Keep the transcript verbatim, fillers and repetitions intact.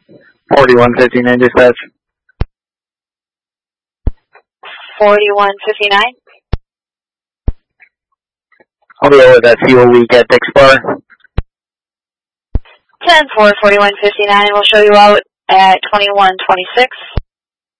forty-one fifty-nine dispatch. forty-one fifty-nine. I'll be over that fuel leak at Dick's Bar. ten four, forty-one fifty-nine. We'll show you out at twenty-one twenty-six.